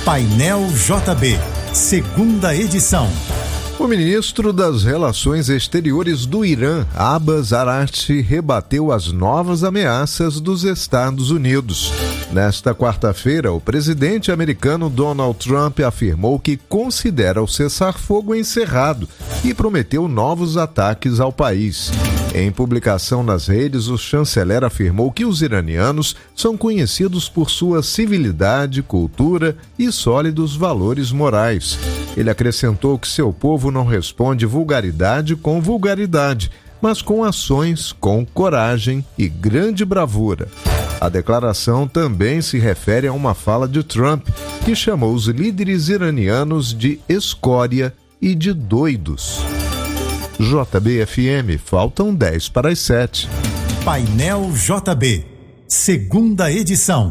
Painel JB, segunda edição. O ministro das Relações Exteriores do Irã, Abbas Araghchi, rebateu as novas ameaças dos Estados Unidos. Nesta quarta-feira, o presidente americano Donald Trump afirmou que considera o cessar-fogo encerrado e prometeu novos ataques ao país. Em publicação nas redes, o chanceler afirmou que os iranianos são conhecidos por sua civilidade, cultura e sólidos valores morais. Ele acrescentou que seu povo não responde vulgaridade com vulgaridade, mas com ações, com coragem e grande bravura. A declaração também se refere a uma fala de Trump, que chamou os líderes iranianos de escória e de doidos. JB-FM, faltam 10 para as 7. Painel JB, segunda edição.